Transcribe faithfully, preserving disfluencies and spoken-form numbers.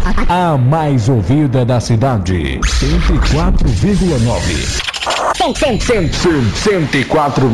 A mais ouvida da cidade. cento e quatro vírgula nove. Cento e quatro